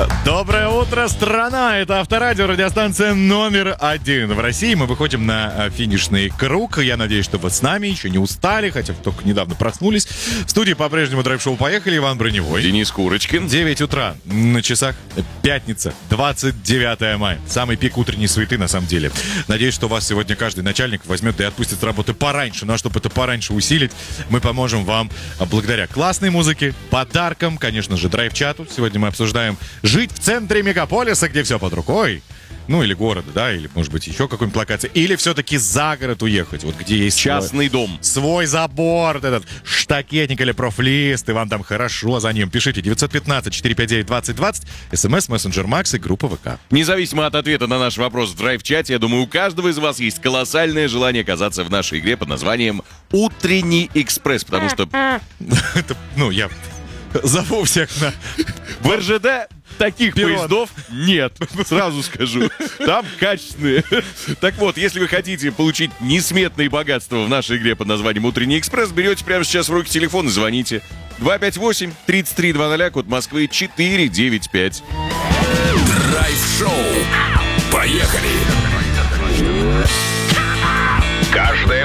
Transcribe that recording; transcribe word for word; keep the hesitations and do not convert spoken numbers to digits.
Доброе утро, страна! Это Авторадио, радиостанция номер один в России. Мы выходим на финишный круг. Я надеюсь, что вы с нами, еще не устали, хотя только недавно проснулись. В студии по-прежнему драйв-шоу «Поехали». Иван Броневой. Денис Курочкин. девять утра. На часах пятница, двадцать девятое мая. Самый пик утренней суеты, на самом деле. Надеюсь, что вас сегодня каждый начальник возьмет и отпустит с работы пораньше. Ну а чтобы это пораньше усилить, мы поможем вам благодаря классной музыке, подаркам, конечно же, драйв-чату. Сегодня мы обсуждаем жить в центре мегаполиса, где все под рукой. Ну, или города, да, или, может быть, еще какой-нибудь локации. Или все-таки за город уехать, вот где есть частный свой, дом. Свой забор, этот штакетник или профлист, и вам там хорошо за ним. Пишите девятьсот пятнадцать четыреста пятьдесят девять двадцать двадцать, смс, мессенджер Макс и группа ВК. Независимо от ответа на наш вопрос в драйв-чате, я думаю, у каждого из вас есть колоссальное желание оказаться в нашей игре под названием «Утренний экспресс», потому что... Ну, я зову всех на... В РЖД таких Перрон. поездов нет, сразу скажу. Там качественные. Так вот, если вы хотите получить несметные богатства в нашей игре под названием «Утренний экспресс», берете прямо сейчас в руки телефон и звоните. два пять восемь тридцать три двадцать, код Москвы четыре девять пять. Драйв-шоу. Поехали! Каждое